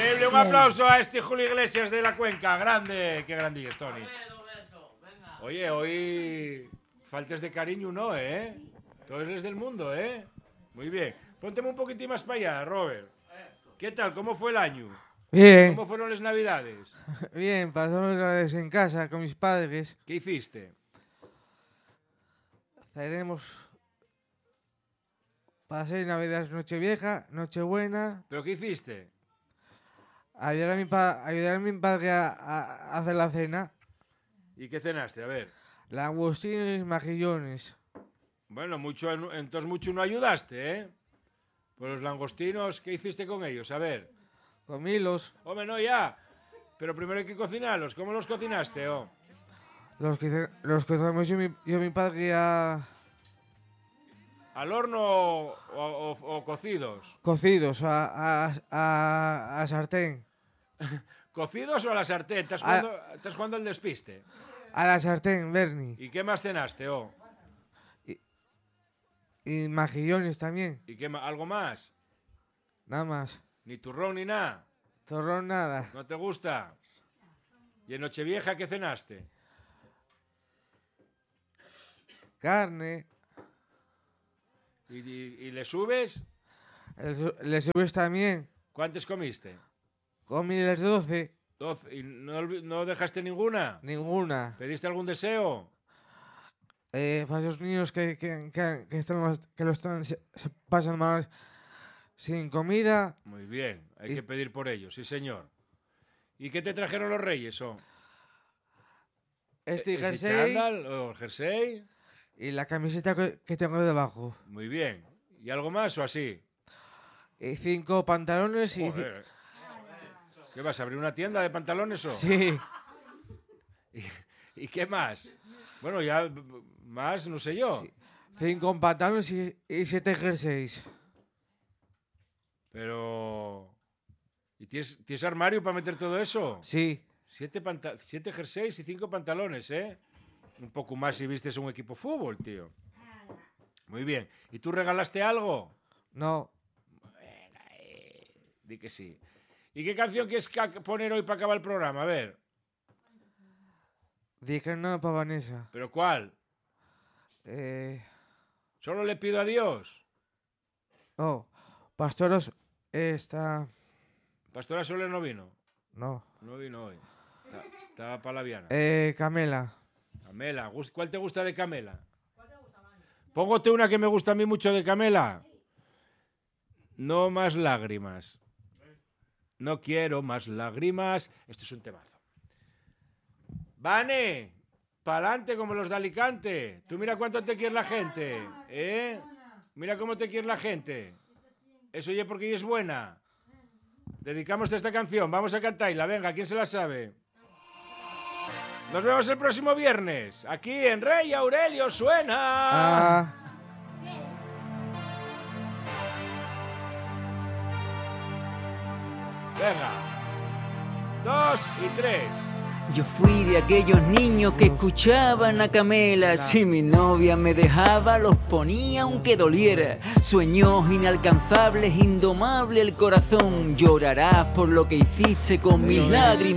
Increíble, un aplauso a este Julio Iglesias de la Cuenca. Grande, qué grande es, Tony. Oye, hoy faltes de cariño no, ¿eh? Tú eres del mundo, ¿eh? Muy bien. Pónteme un poquitín más para allá, Robert. ¿Qué tal? ¿Cómo fue el año? Bien. ¿Cómo fueron las navidades? Bien, pasamos las navidades en casa con mis padres. ¿Qué hiciste? Haremos para hacer navidades Nochevieja, Nochebuena. ¿Pero qué hiciste? Ayudar a mi padre a hacer la cena. ¿Y qué cenaste? A ver. Langostinos y mejillones. Bueno, entonces mucho no ayudaste, ¿eh? Pues los langostinos, ¿qué hiciste con ellos? A ver. Comílos. Hombre, no, ya. Pero primero hay que cocinarlos. ¿Cómo los cocinaste, oh? Los cocemos yo y mi padre ¿Al horno o cocidos? cocidos a sartén. ¿Cocidos o a la sartén? ¿Estás jugando al despiste? A la sartén, Bernie. ¿Y qué más cenaste, oh? Y mejillones también. ¿Y qué algo más? Nada más. ¿Ni turrón ni nada? Torrón nada. ¿No te gusta? ¿Y en Nochevieja qué cenaste? Carne. ¿Y le subes? Le subes también. ¿Cuántas comiste? Comí las 12. 12. ¿Y no dejaste ninguna? Ninguna. ¿Pediste algún deseo? Para esos niños que se pasan mal sin comida. Muy bien, hay que pedir por ellos, sí señor. ¿Y qué te trajeron los reyes? Este ¿Ese jersey chándal o el jersey? y la camiseta que tengo debajo. Muy bien. ¿Y algo más o así? Y 5 pantalones y... Joder. ¿Qué vas a abrir una tienda de pantalones o? Sí. ¿Y qué más? Bueno, ya más, no sé yo. 5 pantalones y 7 jerseys. Pero... ¿Y tienes armario para meter todo eso? Sí. 7 jerseys y 5 pantalones, ¿eh? Un poco más si vistes un equipo fútbol, tío. Muy bien. ¿Y tú regalaste algo? No. Venga, di que sí. ¿Y qué canción quieres poner hoy para acabar el programa? A ver. Dije no para Vanessa. ¿Pero cuál? ¿Solo le pido a Dios? No. Pastoros está... ¿Pastora Soler no vino? No. No vino hoy. Estaba para la Viana. Camela. Camela. ¿Cuál te gusta de Camela? Póngote una que me gusta a mí mucho de Camela. No más lágrimas. No quiero más lágrimas. Esto es un temazo. Vane, pa'lante como los de Alicante. Tú mira cuánto te quiere la gente, ¿eh? Mira cómo te quiere la gente. Eso ya porque ella es buena. Dedicamos esta canción. Vamos a cantarla. Venga, ¿quién se la sabe? Nos vemos el próximo viernes. Aquí en Rey Aurelio suena. Venga. 2 y 3. Yo fui de aquellos niños que escuchaban a Camela. Si mi novia me dejaba, los ponía aunque doliera. Sueños inalcanzables, indomable el corazón. Llorarás por lo que hiciste con mis lágrimas.